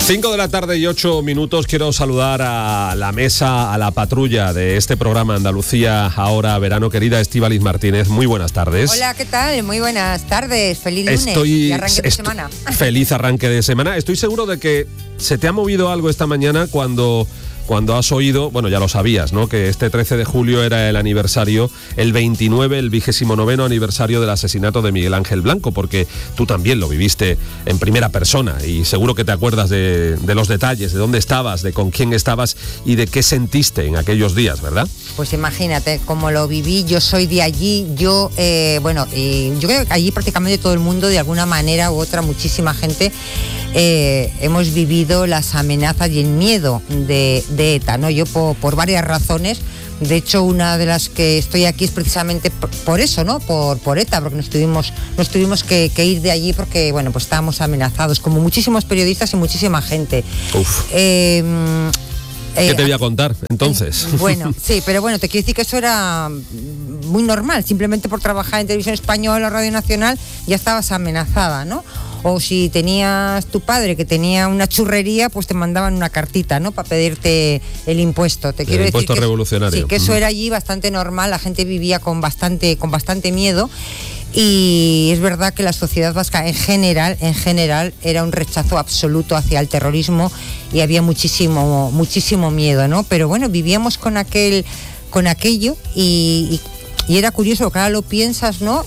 5:08 Quiero saludar a la mesa, a la patrulla de este programa Andalucía Ahora Verano. Querida Estíbaliz Martínez, muy buenas tardes. Hola, ¿qué tal? Muy buenas tardes. Feliz lunes y arranque de semana. Feliz arranque de semana. Estoy seguro de que se te ha movido algo esta mañana cuando has oído, bueno, ya lo sabías, ¿no?, que este 13 de julio era el aniversario, el 29º aniversario del asesinato de Miguel Ángel Blanco, porque tú también lo viviste en primera persona y seguro que te acuerdas de los detalles, de dónde estabas, de con quién estabas y de qué sentiste en aquellos días, ¿verdad? Pues imagínate cómo lo viví. Yo soy de allí, yo creo que allí prácticamente todo el mundo, de alguna manera u otra, muchísima gente, hemos vivido las amenazas y el miedo de ETA, ¿no? Yo por varias razones. De hecho, una de las que estoy aquí es precisamente por eso, ¿no? Por ETA, porque nos tuvimos que ir de allí porque, bueno, pues estábamos amenazados, como muchísimos periodistas y muchísima gente. ¿Qué te voy a contar, entonces? Bueno, sí, pero bueno, te quiero decir que eso era muy normal. Simplemente por trabajar en Televisión Española o Radio Nacional ya estabas amenazada, ¿no? O si tenías tu padre que tenía una churrería, pues te mandaban una cartita, ¿no?, para pedirte el impuesto. Te quiero decir impuesto revolucionario. Sí, que eso era allí bastante normal. La gente vivía con bastante miedo. Y es verdad que la sociedad vasca en general era un rechazo absoluto hacia el terrorismo y había muchísimo miedo, ¿no? Pero bueno, vivíamos con aquello y era curioso, porque ahora lo piensas, ¿no?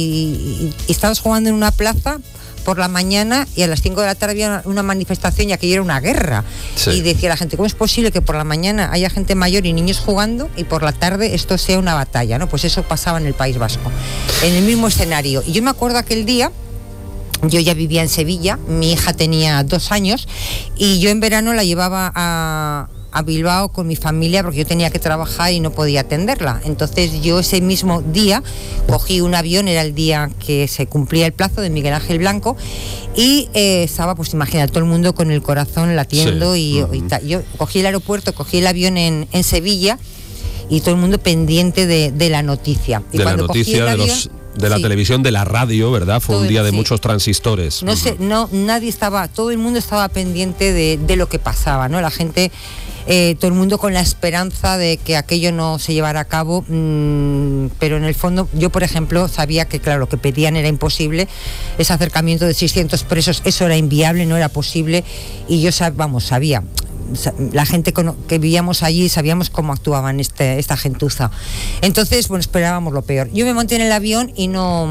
Y estabas jugando en una plaza por la mañana y a las 5 de la tarde había una manifestación y aquello era una guerra. Sí. Y decía la gente, ¿cómo es posible que por la mañana haya gente mayor y niños jugando y por la tarde esto sea una batalla, ¿no? Pues eso pasaba en el País Vasco, en el mismo escenario. Y yo me acuerdo aquel día, yo ya vivía en Sevilla, mi hija tenía 2 años y yo en verano la llevaba a Bilbao con mi familia porque yo tenía que trabajar y no podía atenderla. Entonces yo ese mismo día cogí un avión, era el día que se cumplía el plazo de Miguel Ángel Blanco y estaba, pues imagínate, todo el mundo con el corazón latiendo. Sí. y yo cogí el aeropuerto, cogí el avión en Sevilla y todo el mundo pendiente de la noticia. Y de cuando la noticia cogí el avión, de la televisión, de la radio, ¿verdad? Fue un día de muchos transistores. No sé, nadie estaba, todo el mundo estaba pendiente de lo que pasaba, ¿no? La gente, todo el mundo con la esperanza de que aquello no se llevara a cabo, pero en el fondo yo, por ejemplo, sabía que, claro, lo que pedían era imposible, ese acercamiento de 600 presos, eso era inviable, no era posible, y yo sabía. La gente que vivíamos allí sabíamos cómo actuaban esta gentuza. Entonces, bueno, esperábamos lo peor. Yo me monté en el avión y no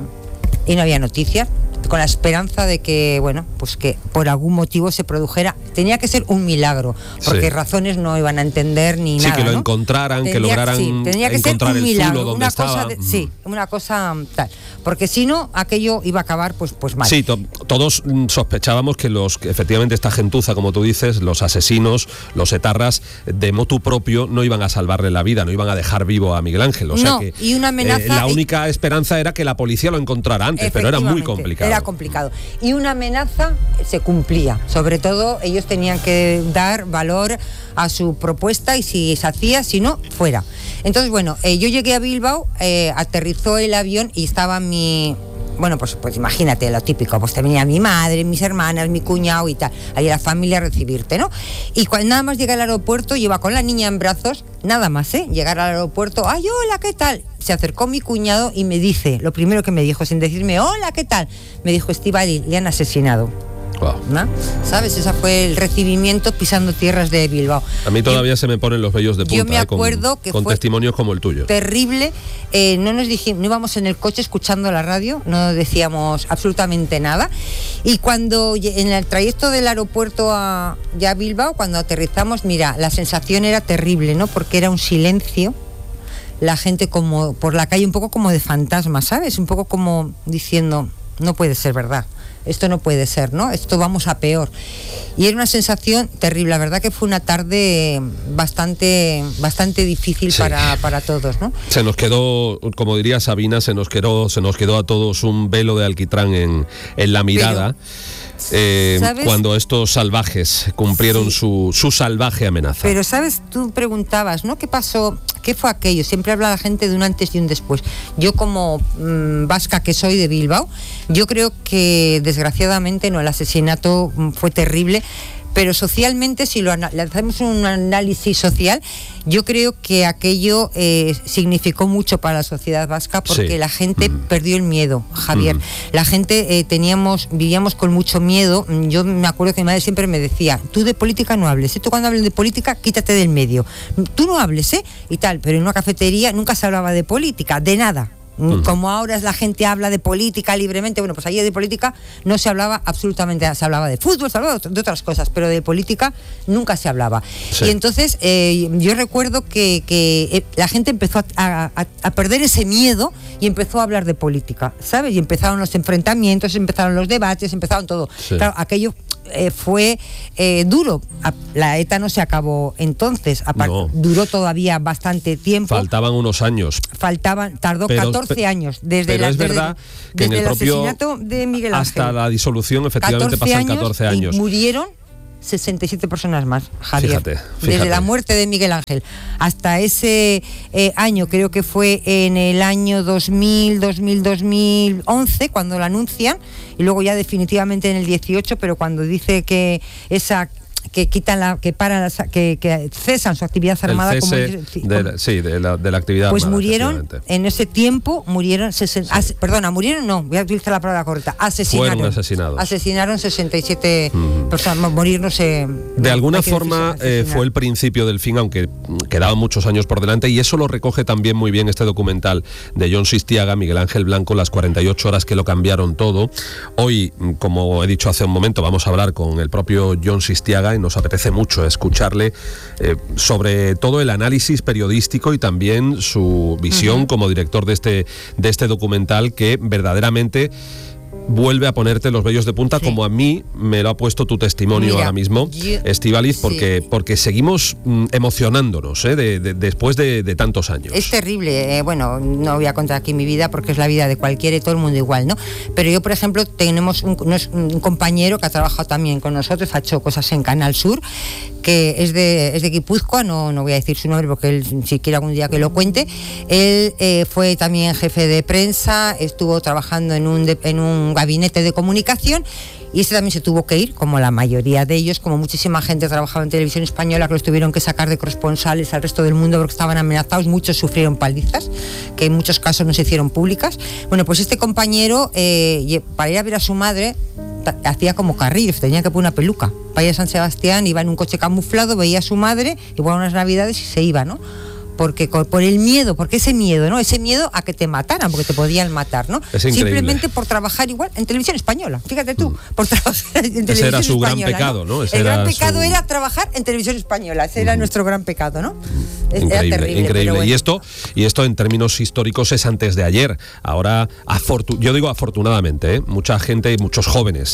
había noticias, con la esperanza de que, bueno, pues que por algún motivo se produjera. Tenía que ser un milagro, porque razones no iban a entender ni nada. Sí, que lo encontraran, que lograran encontrar el zulo donde estaba. Una cosa tal. Porque si no, aquello iba a acabar pues mal. Sí, todos sospechábamos que efectivamente esta gentuza, como tú dices, los asesinos, los etarras, de motu propio no iban a salvarle la vida, no iban a dejar vivo a Miguel Ángel. O sea que y una amenaza, la única esperanza era que la policía lo encontrara antes, pero era muy complicado. Era complicado. Y una amenaza se cumplía. Sobre todo, ellos tenían que dar valor a su propuesta y si se hacía, si no, fuera. Entonces, bueno, yo llegué a Bilbao, aterrizó el avión y estaba bueno, pues imagínate lo típico, pues te venía mi madre, mis hermanas, mi cuñado y tal, ahí la familia a recibirte, ¿no? Y nada más llegué al aeropuerto, yo iba con la niña en brazos, nada más, llegar al aeropuerto, ¡ay, hola, qué tal! Se acercó mi cuñado y me dice, lo primero que me dijo, sin decirme, hola, ¿qué tal? Me dijo, Estíbaliz, le han asesinado. Wow. ¿No? ¿Sabes? Ese fue el recibimiento pisando tierras de Bilbao. A mí todavía se me ponen los vellos de punta. Yo me acuerdo que con fue testimonios como el tuyo. Terrible. No íbamos en el coche escuchando la radio, no decíamos absolutamente nada. Y cuando en el trayecto del aeropuerto a Bilbao, cuando aterrizamos, mira, la sensación era terrible, ¿no? Porque era un silencio. La gente como por la calle un poco como de fantasma, ¿sabes? Un poco como diciendo, no puede ser verdad. Esto no puede ser, ¿no? Esto vamos a peor. Y era una sensación terrible. La verdad que fue una tarde bastante difícil para todos, ¿no? Se nos quedó, como diría Sabina, se nos quedó a todos un velo de alquitrán en la mirada. cuando estos salvajes cumplieron su salvaje amenaza. Pero, ¿sabes? Tú preguntabas, ¿no? ¿Qué pasó? ¿Qué fue aquello? Siempre habla la gente de un antes y un después. Yo, como vasca que soy de Bilbao, yo creo que desgraciadamente el asesinato fue terrible. Pero socialmente, si le hacemos un análisis social, yo creo que aquello significó mucho para la sociedad vasca, porque la gente perdió el miedo, Javier. La gente vivíamos con mucho miedo. Yo me acuerdo que mi madre siempre me decía, tú de política no hables, tú cuando hables de política quítate del medio, tú no hables, y tal. Pero en una cafetería nunca se hablaba de política, de nada. Como ahora la gente habla de política libremente, bueno, pues allí de política no se hablaba absolutamente nada. Se hablaba de fútbol, se hablaba de otras cosas, pero de política nunca se hablaba. Sí. Y entonces yo recuerdo que la gente empezó a perder ese miedo y empezó a hablar de política, ¿sabes? Y empezaron los enfrentamientos, empezaron los debates, empezaron todo. Sí. Claro, aquello fue duro. La ETA no se acabó entonces, duró todavía bastante tiempo. Faltaban unos años. Tardó 14 años desde es verdad que en el propio asesinato de Miguel Ángel hasta la disolución efectivamente pasan 14 años. Y murieron 67 personas más, Javier. Fíjate. Desde la muerte de Miguel Ángel hasta ese año, creo que fue en el año 2011, cuando lo anuncian, y luego ya definitivamente en el 18, pero cuando dice que que cesan su actividad armada, el cese de la actividad pues armada, murieron en ese tiempo, voy a utilizar la palabra correcta, asesinaron 67 personas, morir no sé. De alguna forma fue el principio del fin, aunque quedaban muchos años por delante, y eso lo recoge también muy bien este documental de Jon Sistiaga, Miguel Ángel Blanco, las 48 horas que lo cambiaron todo. Hoy, como he dicho hace un momento, vamos a hablar con el propio Jon Sistiaga, y nos apetece mucho escucharle sobre todo el análisis periodístico y también su visión como director de este documental, que verdaderamente vuelve a ponerte los vellos de punta, como a mí me lo ha puesto tu testimonio. Mira, ahora mismo, Estíbaliz, porque seguimos emocionándonos después de tantos años. Es terrible. Bueno, no voy a contar aquí mi vida porque es la vida de cualquiera y todo el mundo igual, ¿no? Pero yo, por ejemplo, tenemos un compañero que ha trabajado también con nosotros, ha hecho cosas en Canal Sur, que es de Guipúzcoa, no voy a decir su nombre porque él, si quiere algún día que lo cuente. Él fue también jefe de prensa, estuvo trabajando en un gabinete de comunicación, y ese también se tuvo que ir, como la mayoría de ellos, como muchísima gente trabajaba en Televisión Española, que los tuvieron que sacar de corresponsales al resto del mundo porque estaban amenazados. Muchos sufrieron palizas, que en muchos casos no se hicieron públicas. Bueno, pues este compañero, para ir a ver a su madre, hacía como carrillos, tenía que poner una peluca. Para ir a San Sebastián, iba en un coche camuflado, veía a su madre, igual unas navidades, y se iba, ¿no? Porque por el miedo, porque ese miedo, ¿no? Ese miedo a que te mataran, porque te podían matar, ¿no? Es increíble. Simplemente por trabajar igual en Televisión Española. Fíjate tú, por trabajar en Televisión Española. Ese era su gran pecado, ¿no? El gran pecado era trabajar en Televisión Española. Ese era nuestro gran pecado, ¿no? Increíble, era terrible, increíble. Bueno. Y esto en términos históricos es antes de ayer. Ahora, yo digo afortunadamente, mucha gente y muchos jóvenes.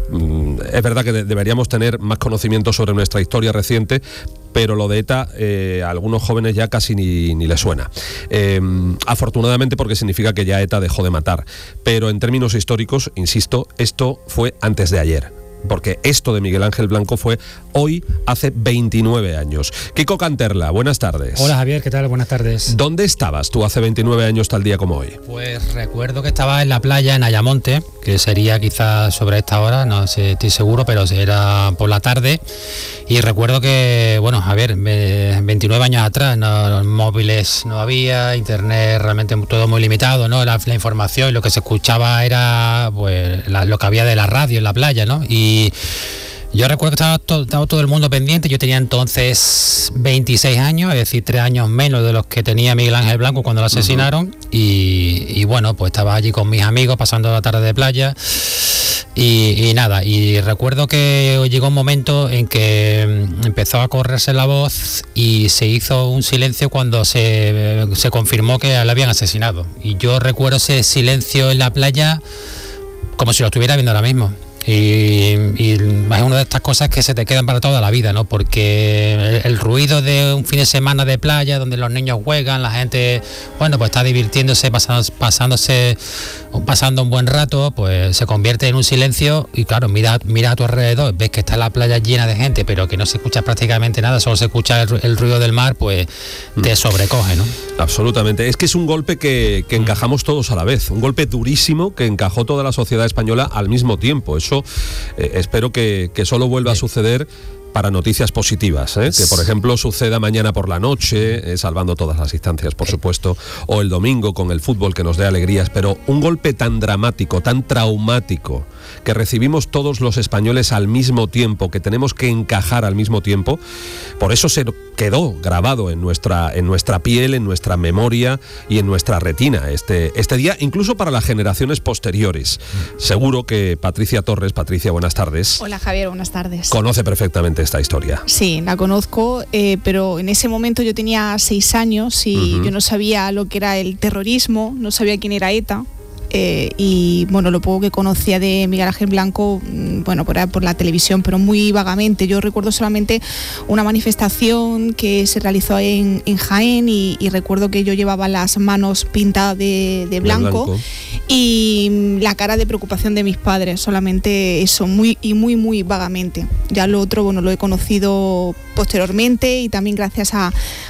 Es verdad que deberíamos tener más conocimiento sobre nuestra historia reciente, pero lo de ETA a algunos jóvenes ya casi ni les suena. Afortunadamente, porque significa que ya ETA dejó de matar. Pero en términos históricos, insisto, esto fue antes de ayer. Porque esto de Miguel Ángel Blanco fue hoy, hace 29 años. Kiko Canterla, buenas tardes. Hola Javier, ¿qué tal? Buenas tardes. ¿Dónde estabas tú hace 29 años tal día como hoy? Pues recuerdo que estaba en la playa en Ayamonte, que sería quizás sobre esta hora, no sé, estoy seguro, pero era por la tarde. Y recuerdo que, bueno, Javier, 29 años atrás, móviles no había, internet realmente todo muy limitado, ¿no? La información y lo que se escuchaba era pues lo que había de la radio en la playa, ¿no? Y yo recuerdo que estaba todo el mundo pendiente. Yo tenía entonces 26 años, es decir, 3 años menos de los que tenía Miguel Ángel Blanco cuando lo asesinaron. Y bueno, pues estaba allí con mis amigos pasando la tarde de playa. Y nada, y recuerdo que llegó un momento en que empezó a correrse la voz y se hizo un silencio cuando se confirmó que le habían asesinado. Y yo recuerdo ese silencio en la playa como si lo estuviera viendo ahora mismo. Y es una de estas cosas que se te quedan para toda la vida, ¿no? Porque el ruido de un fin de semana de playa donde los niños juegan, la gente, bueno, pues está divirtiéndose, pasándose pasando un buen rato, pues se convierte en un silencio y claro, mira a tu alrededor, ves que está la playa llena de gente, pero que no se escucha prácticamente nada, solo se escucha el ruido del mar, pues te sobrecoge, ¿no? Absolutamente. Es que es un golpe que encajamos todos a la vez, un golpe durísimo que encajó toda la sociedad española al mismo tiempo. Eso espero que solo vuelva a suceder para noticias positivas, que por ejemplo suceda mañana por la noche, salvando todas las instancias, por supuesto, o el domingo con el fútbol que nos dé alegrías, pero un golpe tan dramático, tan traumático, que recibimos todos los españoles al mismo tiempo, que tenemos que encajar al mismo tiempo, por eso se quedó grabado en nuestra piel, en nuestra memoria y en nuestra retina este día, incluso para las generaciones posteriores. Seguro que Patricia Torres, Patricia, buenas tardes. Hola Javier, buenas tardes. Conoce perfectamente esta historia. Sí, la conozco, pero en ese momento yo tenía 6 años y yo no sabía lo que era el terrorismo, no sabía quién era ETA. Y bueno, lo poco que conocía de Miguel Ángel Blanco, bueno, por la televisión, pero muy vagamente. Yo recuerdo solamente una manifestación que se realizó en Jaén y recuerdo que yo llevaba las manos pintadas de blanco y la cara de preocupación de mis padres, solamente eso, muy vagamente. Ya lo otro, bueno, lo he conocido posteriormente y también gracias a